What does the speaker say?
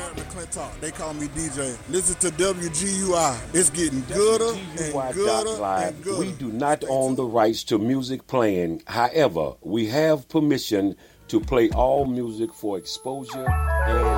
McClintock. They call me DJ. Listen to WGUI. It's getting gooder and gooder and gooder. We do not own the rights to music playing. However, we have permission to play all music for exposure and